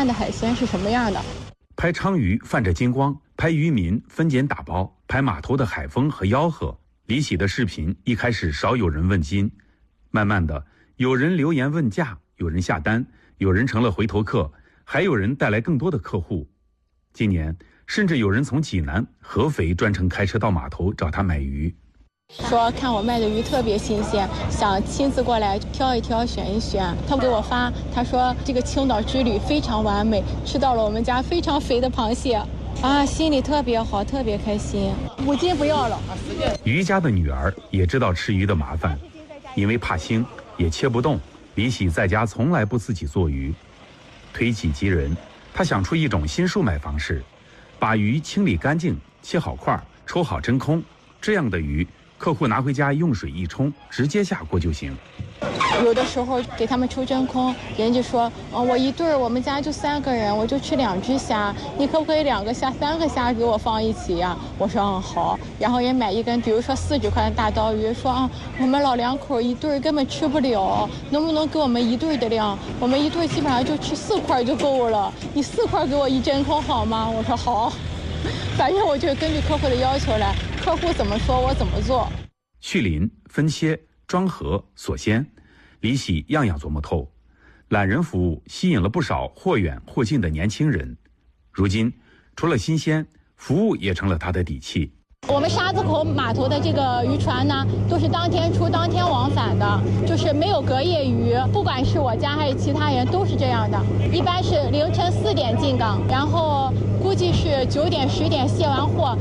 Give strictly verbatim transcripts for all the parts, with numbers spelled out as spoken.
岸的海鲜是什么样的。 拍鲳鱼泛着金光，拍渔民分拣打包，拍码头的海风和吆喝。李喜的视频一开始少有人问津，慢慢的有人留言问价，有人下单，有人成了回头客，还有人带来更多的客户。今年甚至有人从济南、合肥专程开车到码头找他买鱼， 说看我卖的鱼特别新鲜，想亲自过来挑一挑选一选。他给我发，他说这个青岛之旅非常完美，吃到了我们家非常肥的螃蟹啊，心里特别好，特别开心。五斤不要了。 于家的女儿也知道吃鱼的麻烦，因为怕腥也切不动。李喜在家从来不自己做鱼，推己及人，他想出一种新售卖方式，把鱼清理干净，切好块，抽好真空，这样的鱼客户拿回家用水一冲，直接下锅就行。 有的时候给他们抽真空，人家说，哦，我一对儿，我们家就三个人，我就吃两只虾，你可不可以两个虾、三个虾给我放一起呀？我说嗯好，然后也买一根，比如说四十块的大刀鱼，说啊，我们老两口一对儿根本吃不了，能不能给我们一对儿的量？我们一对儿基本上就吃四块就够了，你四块给我一真空好吗？我说好，反正我就根据客户的要求来，客户怎么说我怎么做。 去鳞、分切、装盒、锁鲜，李喜样样琢磨透。懒人服务吸引了不少或远或近的年轻人，如今除了新鲜，服务也成了他的底气。 我们沙子口码头的这个渔船呢，都是当天出当天往返的，就是没有隔夜鱼，不管是我家还是其他人都是这样的。一般是凌晨四点进港，然后估计是九点十点卸完货。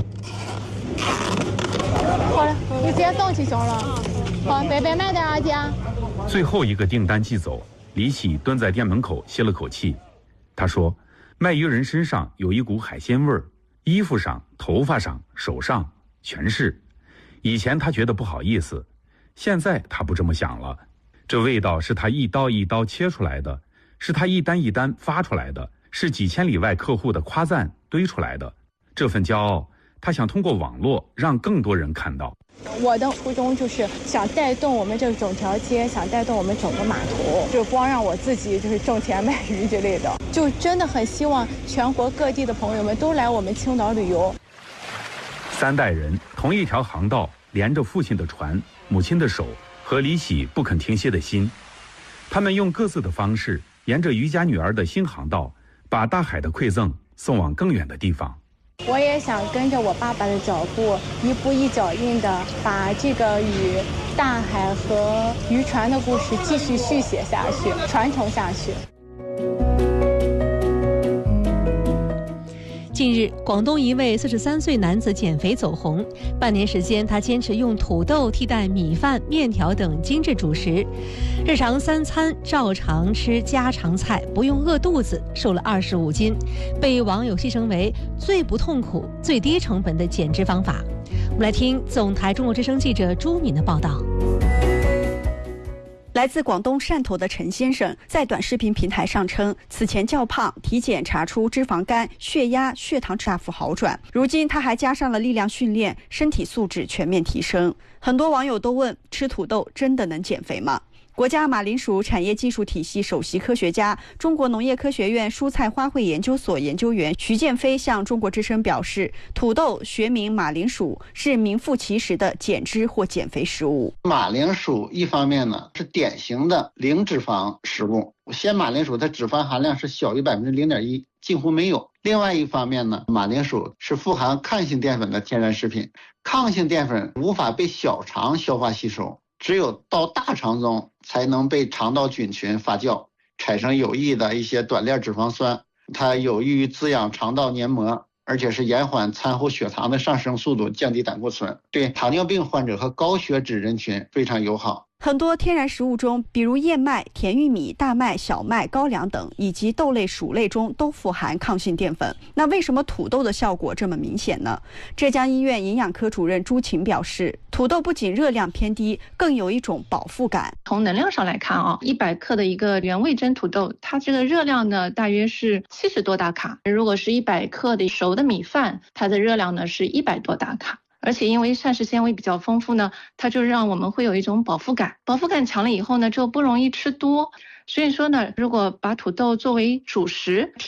好了，你直接送去行了。好，白白卖点啊，姐。 最后一个订单寄走，李喜蹲在店门口歇了口气。他说，卖鱼人身上有一股海鲜味儿，衣服上、头发上、手上全是。以前他觉得不好意思，现在他不这么想了。这味道是他一刀一刀切出来的，是他一单一单发出来的，是几千里外客户的夸赞堆出来的。这份骄傲，他想通过网络让更多人看到。 我的初衷就是想带动我们这整条街，想带动我们整个码头，就光让我自己就是挣钱卖鱼之类的，就真的很希望全国各地的朋友们都来我们青岛旅游。 三代人同一条航道，连着父亲的船、母亲的手和李喜不肯停歇的心，他们用各自的方式，沿着于家女儿的新航道，把大海的馈赠送往更远的地方。 我也想跟着我爸爸的脚步，一步一脚印的把这个与大海和渔船的故事继续续写下去，传承下去。 近日，广东一位四十三岁男子减肥走红，半年时间，他坚持用土豆替代米饭、面条等精致主食，日常三餐照常吃家常菜，不用饿肚子，瘦了二十五斤，被网友戏称为最不痛苦、最低成本的减脂方法。我们来听总台中国之声记者朱敏的报道。 来自广东汕头的陈先生在短视频平台上称，此前较胖，体检查出脂肪肝、血压、血糖大幅好转，如今他还加上了力量训练，身体素质全面提升。很多网友都问，吃土豆真的能减肥吗？国家马铃薯产业技术体系首席科学家、中国农业科学院蔬菜花卉研究所研究员徐建飞向中国之声表示，土豆学名马铃薯是名副其实的减脂或减肥食物。 马铃薯一方面呢是典型的零脂肪食物，鲜马铃薯它脂肪含量是小于百分之零点一，近乎没有。另外一方面呢，马铃薯是富含抗性淀粉的天然食品，抗性淀粉无法被小肠消化吸收，只有到大肠中才能被肠道菌群发酵，产生有益的一些短链脂肪酸，它有益于滋养肠道黏膜，而且是延缓餐后血糖的上升速度，降低胆固醇，对糖尿病患者和高血脂人群非常友好。 很多天然食物中，比如燕麦、甜玉米、大麦、小麦、高粱等，以及豆类、薯类中都富含抗性淀粉。那为什么土豆的效果这么明显呢？浙江医院营养科主任朱晴表示，土豆不仅热量偏低，更有一种饱腹感。 从能量上来看啊，一百克的一个原味蒸土豆，它这个热量呢大约是七十多大卡。如果是一百克的熟的米饭，它的热量呢是一百多大卡。而且因为膳食纤维比较丰富呢，它就让我们会有一种饱腹感，饱腹感强了以后呢，就不容易吃多。所以说呢，如果把土豆作为主食替